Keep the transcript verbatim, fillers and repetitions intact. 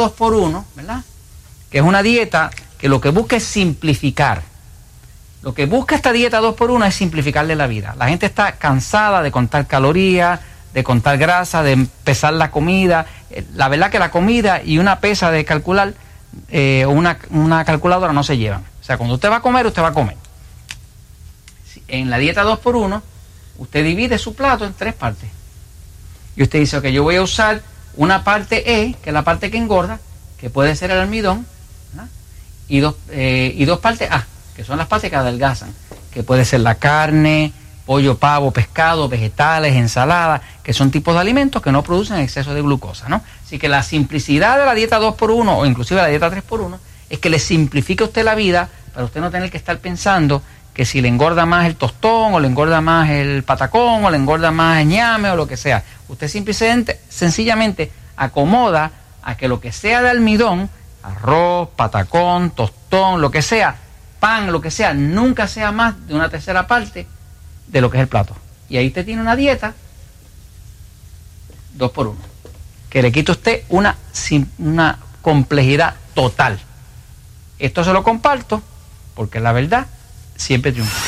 dos por uno, ¿verdad? Que es una dieta que lo que busca es simplificar. Lo que busca esta dieta dos por uno es simplificarle la vida. La gente está cansada de contar calorías, de contar grasa, de pesar la comida. La verdad que la comida y una pesa de calcular, eh, una, una calculadora no se llevan. O sea, cuando usted va a comer, usted va a comer. En la dieta dos por uno, usted divide su plato en tres partes. Y usted dice, ok, yo voy a usar una parte E, que es la parte que engorda, que puede ser el almidón, ¿no? y, dos, eh, y dos partes A, que son las partes que adelgazan, que puede ser la carne, pollo, pavo, pescado, vegetales, ensaladas, que son tipos de alimentos que no producen exceso de glucosa, ¿no? Así que la simplicidad de la dieta dos por uno, o inclusive la dieta tres por uno, es que le simplifique a usted la vida para usted no tener que estar pensando que si le engorda más el tostón, o le engorda más el patacón, o le engorda más el ñame, o lo que sea. Usted simplemente, sencillamente acomoda a que lo que sea de almidón, arroz, patacón, tostón, lo que sea, pan, lo que sea, nunca sea más de una tercera parte de lo que es el plato. Y ahí usted tiene una dieta dos por uno, que le quita a usted una, una complejidad total. Esto se lo comparto porque la verdad siempre triunfa.